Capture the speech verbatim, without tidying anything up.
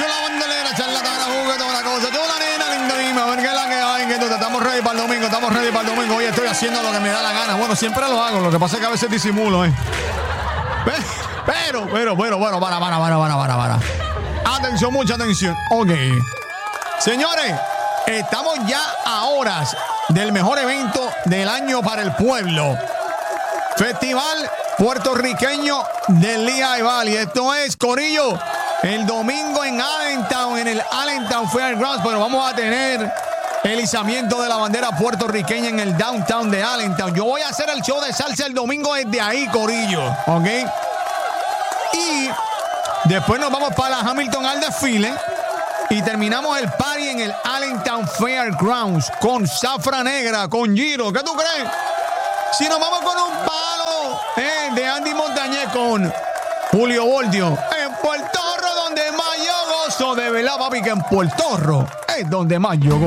soy la bandolera, charlatana, juguete, una cosa. Tú la nena, lindo, dime, a ver qué es la que hay, que tú, estamos ready para el domingo, estamos ready para el domingo. Hoy estoy haciendo lo que me da la gana. Bueno, siempre lo hago, lo que pasa es que a veces disimulo, ¿eh? Pero, pero, pero, bueno, para, para, para, para, para, para. Atención, mucha atención. Ok. Señores, estamos ya a horas del mejor evento del año para el pueblo. Festival puertorriqueño del Lehigh Valley. Esto es, corillo, el domingo en Allentown, en el Allentown Fairgrounds, pero vamos a tener el izamiento de la bandera puertorriqueña en el downtown de Allentown. Yo voy a hacer el show de salsa el domingo desde ahí, corillo, ¿ok? Y después nos vamos para la Hamilton al desfile y terminamos el party en el Allentown Fairgrounds con Zafra Negra, con Giro. ¿Qué tú crees? Si nos vamos con un palo eh, de Andy Montañez con Julio Voldio en Puerto Rico, donde más yo gozo, de verdad, papi, que en Puerto Rico es donde más yo gozo.